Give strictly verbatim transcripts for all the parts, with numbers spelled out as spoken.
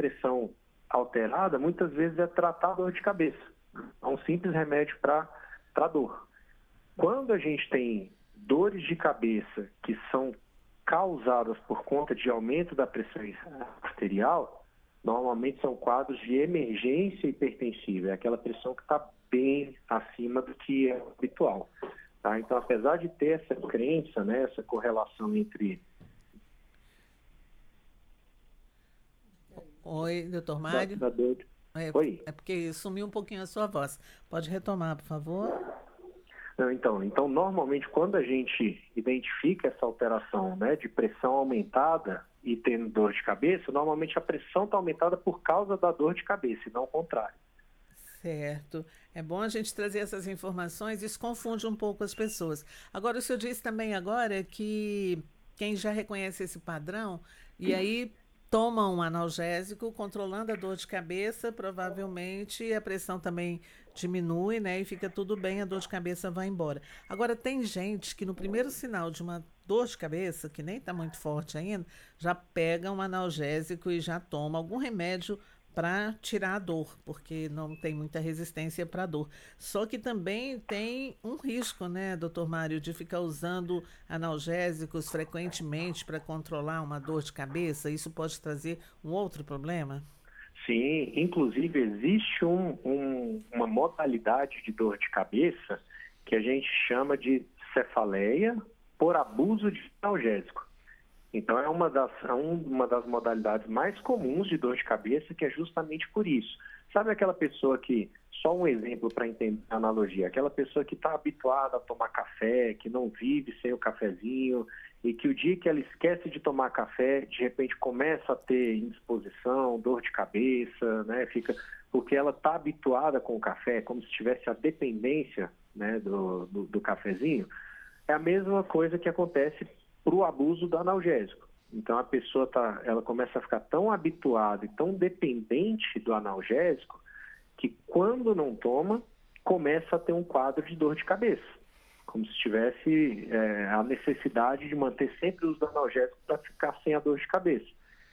pressão alterada, muitas vezes é tratar a dor de cabeça. É um simples remédio para a dor. Quando a gente tem dores de cabeça que são causadas por conta de aumento da pressão arterial, normalmente são quadros de emergência hipertensiva, é aquela pressão que está bem acima do que é habitual. Tá? Então, apesar de ter essa crença, né, essa correlação entre... Oi, doutor Mário. Da, da dor... é, Oi. É porque sumiu um pouquinho a sua voz. Pode retomar, por favor? Não, então, então, normalmente, quando a gente identifica essa alteração, né, de pressão aumentada e tendo dor de cabeça, normalmente a pressão está aumentada por causa da dor de cabeça e não o contrário. Certo. É bom a gente trazer essas informações, isso confunde um pouco as pessoas. Agora, o senhor disse também agora que quem já reconhece esse padrão e aí toma um analgésico controlando a dor de cabeça, provavelmente a pressão também diminui, né? E fica tudo bem, a dor de cabeça vai embora. Agora, tem gente que no primeiro sinal de uma dor de cabeça, que nem está muito forte ainda, já pega um analgésico e já toma algum remédio para tirar a dor, porque não tem muita resistência para a dor. Só que também tem um risco, né, doutor Mário, de ficar usando analgésicos frequentemente para controlar uma dor de cabeça. Isso pode trazer um outro problema? Sim, inclusive existe um, um, uma modalidade de dor de cabeça que a gente chama de cefaleia por abuso de analgésico. Então, é uma das, é uma das modalidades mais comuns de dor de cabeça, que é justamente por isso. Sabe aquela pessoa que, só um exemplo para entender a analogia, aquela pessoa que está habituada a tomar café, que não vive sem o cafezinho, e que o dia que ela esquece de tomar café, de repente começa a ter indisposição, dor de cabeça, né? Fica, porque ela está habituada com o café, como se tivesse a dependência, né, do, do, do cafezinho. É a mesma coisa que acontece para o abuso do analgésico. Então a pessoa tá, ela começa a ficar tão habituada e tão dependente do analgésico que quando não toma, começa a ter um quadro de dor de cabeça, como se tivesse é, a necessidade de manter sempre o uso do analgésico para ficar sem a dor de cabeça.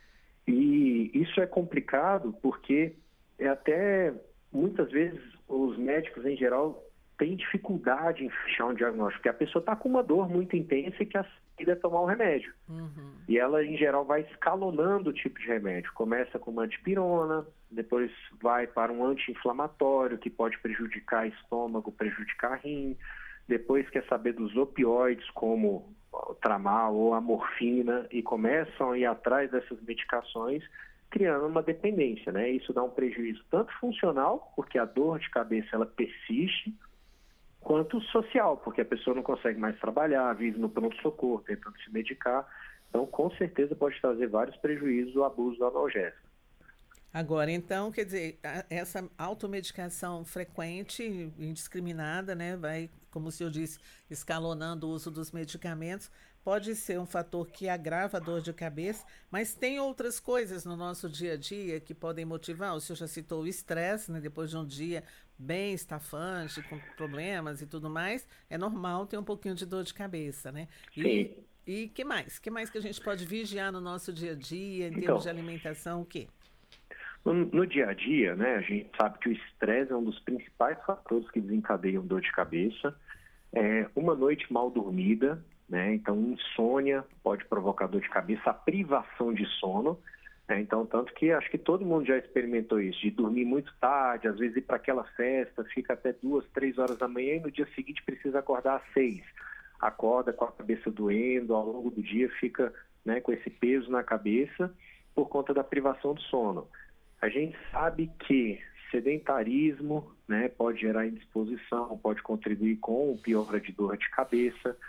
E isso é complicado porque é até muitas vezes os médicos em geral tem dificuldade em fechar um diagnóstico, porque a pessoa está com uma dor muito intensa e que a saída é tomar o remédio. Uhum. E ela, em geral, vai escalonando o tipo de remédio. Começa com uma antipirona, depois vai para um anti-inflamatório, que pode prejudicar estômago, prejudicar rim. Depois quer saber dos opioides, como o tramal ou a morfina, e começam a ir atrás dessas medicações, criando uma dependência, né? Isso dá um prejuízo tanto funcional, porque a dor de cabeça ela persiste, quanto social, porque a pessoa não consegue mais trabalhar, vive no pronto-socorro, tentando se medicar. Então, com certeza, pode trazer vários prejuízos o abuso do analgésico. Agora, então, quer dizer, essa automedicação frequente, indiscriminada, né, vai, como o senhor disse, escalonando o uso dos medicamentos, pode ser um fator que agrava a dor de cabeça, mas tem outras coisas no nosso dia a dia que podem motivar. O senhor já citou o estresse, né, depois de um dia bem estafante, com problemas e tudo mais, é normal ter um pouquinho de dor de cabeça, né? E, Sim. E que mais? Que mais que a gente pode vigiar no nosso dia a dia, em Então, termos de alimentação, o quê? No, no dia a dia, né, a gente sabe que o estresse é um dos principais fatores que desencadeiam dor de cabeça. É, uma noite mal dormida, né, então insônia pode provocar dor de cabeça, a privação de sono. Né, então, tanto que acho que todo mundo já experimentou isso, de dormir muito tarde, às vezes ir para aquela festa, fica até duas, três horas da manhã e no dia seguinte precisa acordar às seis. Acorda com a cabeça doendo, ao longo do dia fica, né, com esse peso na cabeça por conta da privação do sono. A gente sabe que sedentarismo, né, pode gerar indisposição, pode contribuir com piora de dor de cabeça,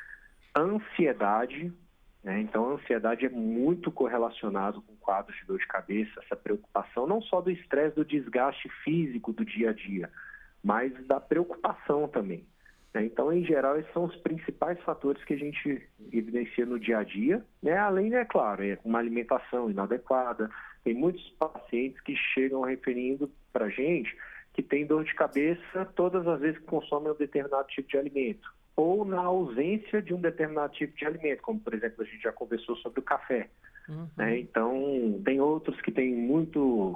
ansiedade, né, então a ansiedade é muito correlacionado com quadros de dor de cabeça, essa preocupação não só do estresse, do desgaste físico do dia a dia, mas da preocupação também. Né? Então, em geral, esses são os principais fatores que a gente evidencia no dia a dia, né? Além, é claro, é uma alimentação inadequada. Tem muitos pacientes que chegam referindo para a gente que tem dor de cabeça todas as vezes que consomem um determinado tipo de alimento, ou na ausência de um determinado tipo de alimento, como, por exemplo, a gente já conversou sobre o café. Uhum. Né? Então, tem outros que têm muito